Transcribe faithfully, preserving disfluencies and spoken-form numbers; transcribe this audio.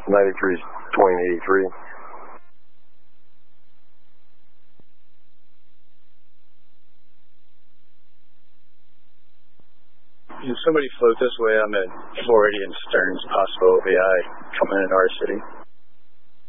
ninety-three twenty eighty-three. Can somebody float this way? I'm at four eighty in Stearns, possible O B I coming into our city.